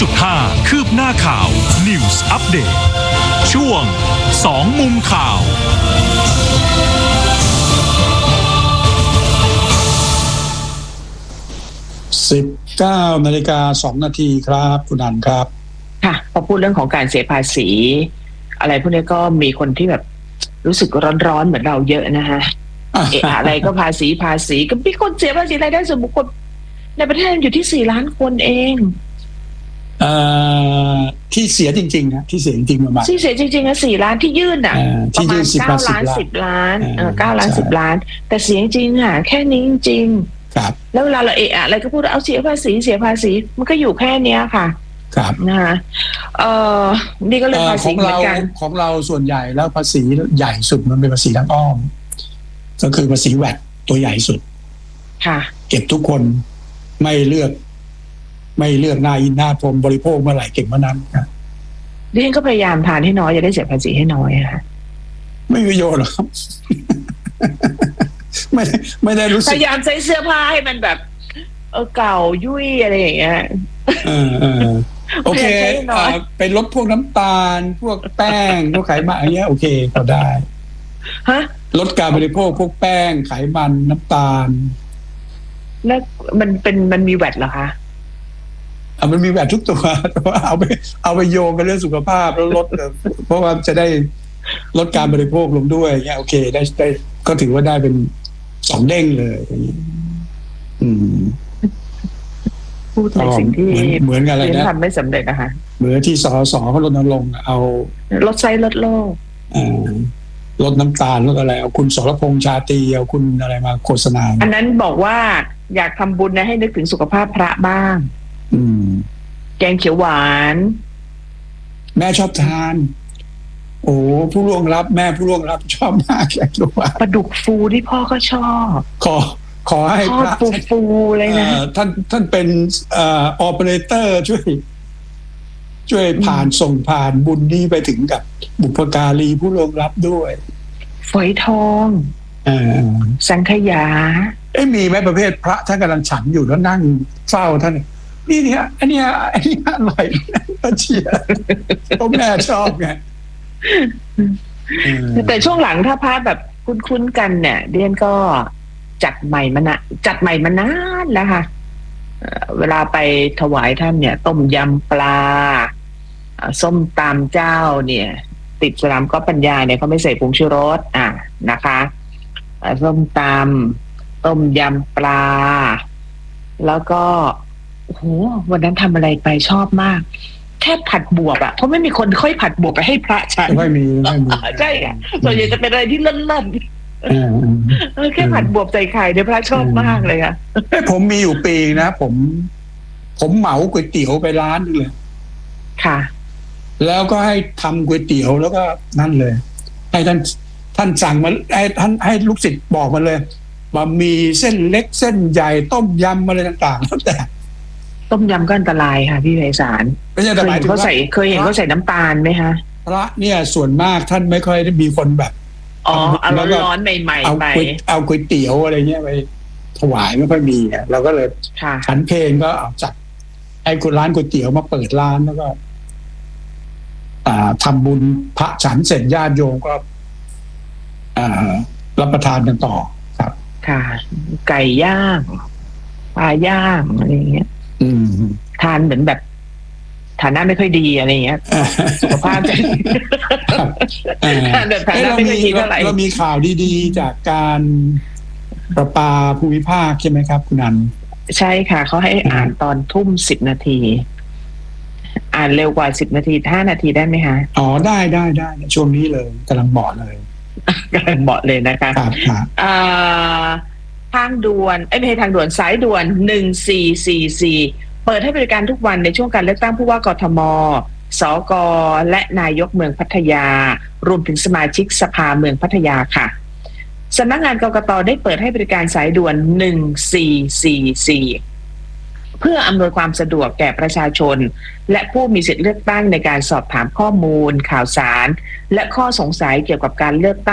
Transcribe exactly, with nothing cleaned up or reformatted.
จุดห้า คืบหน้าข่าว News Update ช่วงสองมุมข่าวสิบเก้านาฬิกาสองนาทีครับคุณอันครับค่ะพอพูดเรื่องของการเสียภาษีอะไรพวกนี้ก็มีคนที่แบบรู้สึกร้อนๆเหมือนเราเยอะนะฮะ เอะอะไรก็ภาษีภาษีก็มีคนเสียภาษีรายได้ส่วนบุคคลในประเทศอยู่ที่สี่ล้านคนเองเอ่อที่เสียจริงๆนะที่เสียจริงๆประมาณที่เสียจริงๆนะสี่ล้านที่ยื่นอ่ะประมาณเก้าล้านสิบล้านเออเก้าล้านสิบล้านแต่เสียจริงอ่ะแค่นี้จริงครับแล้วเวลาเราเอะอะไรก็พูดเอาเสียภาษีเสียภาษีมันก็อยู่แค่เนี้ยค่ะครับนะคะเอ่อนี่ก็เลยภาษีเหมือนกันของเราส่วนใหญ่แล้วภาษีใหญ่สุดมันเป็นภาษีทางอ้อมก็คือภาษีแวตตัวใหญ่สุดค่ะเก็บทุกคนไม่เลือกไม่เลือกหน้าอินหน้าพรมบริโภคเมื่อไหร่เก็บเมื่อนั้นครับดิฉันก็พยายามทานให้น้อยจะได้เสียภาษีให้น้อยค่ะไม่มีประโยชน์หรอกครับ ไม่ไม่ได้รู้สึกพยายามใส่เสื้อผ้าให้มันแบบเออเก่ายุ่ยอะไรอย่างเงี้ยเออเออโอเคเป็นลดพวกน้ำตาลพวกแป้งพวกไขมันอะไรเงี้ยโอเคพอได้ฮะลดการบริโภคพวกแป้งไขมันน้ำตาลแล้วมันเป็นมันมีแวตเหรอคะอ่ะมันมีแวตทุกตัวแต่ว่าเอาไปเอาไปโยงกันเรื่องสุขภาพแล้วลดเพราะว่าจะได้ลดการบริโภคลงด้วยเงี้ยโอเคได้ได้ก็ถือว่าได้เป็นสองเด้งเลยอืมพูดในสิ่งที่เหมือนกันอะไรนะทำไม่สำเร็จนะคะเหมือนที่สสเขารณรงค์เอาลดไซส์ลดโลกอ่าลดน้ำตาลลดอะไรเอาคุณสรพงษ์ชาตรีเอาคุณอะไรมาโฆษณาอันนั้นบอกว่าอยากทำบุญนะให้นึกถึงสุขภาพพระบ้างอืมแกงเขียวหวานแม่ชอบทานโอ้ผู้ล่วงลับแม่ผู้ล่วงลับชอบมากแกงเขียวหวานปลาดุกฟูที่พ่อก็ชอบขอขอให้พระฟูฟูเลยนะท่านท่านเป็นเอ่อออเปอเรเตอร์ช่วยช่วยผ่านส่งผ่านบุญนี้ไปถึงกับบุพการีผู้ล่วงลับด้วยฝอยทองอ่าสังขยาเอ้มีไหมประเภทพระท่านกำลังฉันอยู่แล้วนั่งเฝ้าท่านนี่เนี่ยอันเนี้ยอันนี้อร่อยก็เชียร์ผมแม่ชอบไงแต่ช่วงหลังถ้าพระแบบคุ้นๆกันเนี่ยเดียนก็จัดใหม่มานะจัดใหม่มานานแล้วค่ะเวลาไปถวายท่านเนี่ยต้มยำปลาส้มตำเจ้าเนี่ยติดสนามก็ปัญญาเนี่ยเขาไม่ใส่ผงชูรสอ่ะนะคะส้มตำต้มยำปลาแล้วก็โอ้โหวันนั้นทำอะไรไปชอบมากแค่ผัดบวบอ่ะเพราะไม่มีคนค่อยผัดบวบไปให้พระฉันไม่มีไม่มีใช่ค่ะส่วนใหญ่จะเป็นอะไรที่เล่นๆแค่ผัดบวบใส่ไข่เดี๋ยวพระชอบมากเลยค่ะผมมีอยู่ปีนะผมผมเหมาก๋วยเตี๋ยวไปร้านนึงเลยค่ะแล้วก็ให้ทำก๋วยเตี๋ยวแล้วก็นั่นเลยให้ท่านท่านสั่งมาให้ท่านให้ลูกศิษย์บอกมาเลยว่ามีเส้นเล็กเส้นใหญ่ต้มยำอะไรต่างๆแล้วแต่ต้มยำก็อันตรายค่ะพี่ไพศาลเคยเห็นเขาใส่เคยเห็นเขาใส่น้ำตาลไหมคะพระเนี่ยส่วนมากท่านไม่ค่อยได้มีคนแบบอ๋อเอาร้อนๆใหม่ๆไปเอาก๋วยเตี๋ยวอะไรเงี้ยไปถวายไม่ค่อยมีอ่ะเราก็เลยฉันเพลงก็เอาจัดให้คุณร้านก๋วยเตี๋ยวมาเปิดร้านแล้วก็อ่าทำบุญพระฉันเสร็จญาติโยมก็อ่ารับประทานกันต่อครับค่ะไก่ย่างปลาย่างอะไรเงี้ยทานเหมือนแบบฐานะไม่ค่อยดีอะไรเงี้ยสุขภาพจะทานแบบฐานะไม่ค่อยดีเท่าไหร่เรามีข่าวดีๆจากการประปาภูมิภาคใช่ไหมครับคุณนันใช่ค่ะเขาให้อ่านตอนทุ่มสิบนาทีอ่านเร็วกว่าสิบนาทีห้านาทีได้ไหมคะอ๋อได้ได้ได้ช่วงนี้เลยกำลังเหมาะเลยกำลังเหมาะเลยนะคะทางด่วนไอ้ไม่ใช่ทางด่วนสายด่วนหนึ่งสี่สี่สี่เปิดให้บริการทุกวันในช่วงการเลือกตั้งผู้ว่ากทมสกและนายกเมืองพัทยารวมถึงสมาชิกสภาเมืองพัทยาค่ะสำนักงานกกตได้เปิดให้บริการสายด่วนหนึ่งสี่สี่สี่เพื่ออำนวยความสะดวกแก่ประชาชนและผู้มีสิทธิเลือกตั้งในการสอบถามข้อมูลข่าวสารและข้อสงสัยเกี่ยวกับการเลือกตั้ง